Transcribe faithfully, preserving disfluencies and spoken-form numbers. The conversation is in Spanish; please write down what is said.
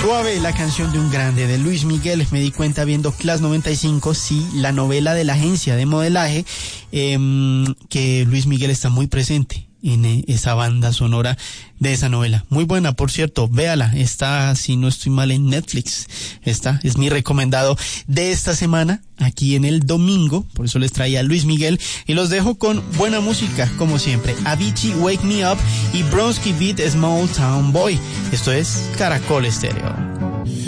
Suave, la canción de un grande de Luis Miguel. Me di cuenta viendo Class noventa y cinco, sí, la novela de la agencia de modelaje, eh, que Luis Miguel está muy presente en eh, esa banda sonora de esa novela. Muy buena, por cierto, véala, está, si no estoy mal, en Netflix. Está, es mi recomendado de esta semana, aquí en el domingo, por eso les traía a Luis Miguel, y los dejo con buena música, como siempre. Avicii, Wake Me Up, y Bronski Beat, Small Town Boy. Esto es Caracol Estéreo.